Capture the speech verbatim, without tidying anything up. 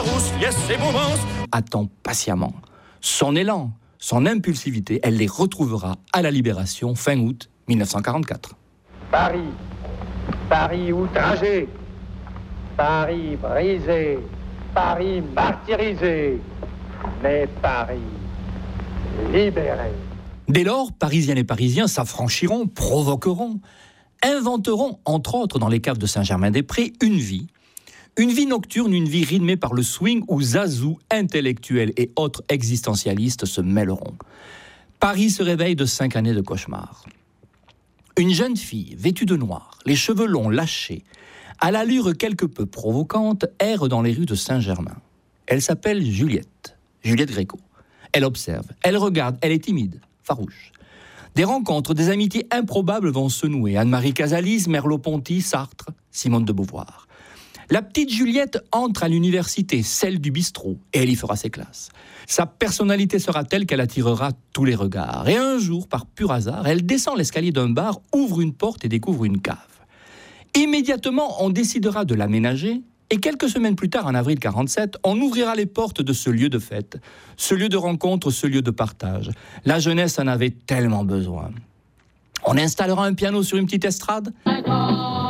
Larousse, yes, c'est Bombance. Attend patiemment. Son élan, son impulsivité, elle les retrouvera à la Libération fin août mille neuf cent quarante-quatre. Paris, Paris outragé, Paris brisé, Paris martyrisé, mais Paris libéré. Dès lors, Parisiennes et Parisiens s'affranchiront, provoqueront, inventeront, entre autres dans les caves de Saint-Germain-des-Prés, une vie. Une vie nocturne, une vie rythmée par le swing où zazou, intellectuels et autres existentialistes se mêleront. Paris se réveille de cinq années de cauchemar. Une jeune fille, vêtue de noir, les cheveux longs lâchés, à l'allure quelque peu provocante, erre dans les rues de Saint-Germain. Elle s'appelle Juliette, Juliette Gréco. Elle observe, elle regarde, elle est timide, farouche. Des rencontres, des amitiés improbables vont se nouer. Anne-Marie Casalis, Merleau-Ponty, Sartre, Simone de Beauvoir. La petite Juliette entre à l'université, celle du bistrot, et elle y fera ses classes. Sa personnalité sera telle qu'elle attirera tous les regards. Et un jour, par pur hasard, elle descend l'escalier d'un bar, ouvre une porte et découvre une cave. Immédiatement, on décidera de l'aménager, et quelques semaines plus tard, en avril quarante-sept, on ouvrira les portes de ce lieu de fête, ce lieu de rencontre, ce lieu de partage. La jeunesse en avait tellement besoin. On installera un piano sur une petite estrade.